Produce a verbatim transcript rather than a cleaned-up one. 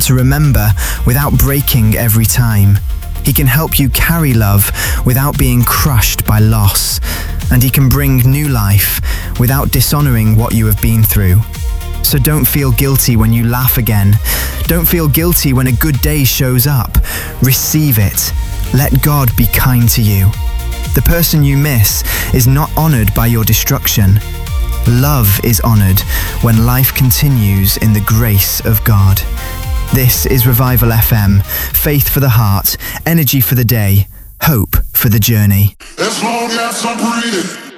to remember without breaking every time. He can help you carry love without being crushed by loss. And he can bring new life without dishonoring what you have been through. So don't feel guilty when you laugh again. Don't feel guilty when a good day shows up. Receive it. Let God be kind to you. The person you miss is not honored by your destruction. Love is honored when life continues in the grace of God. This is Revival F M, faith for the heart, energy for the day, hope for the journey. As long as I'm breathing.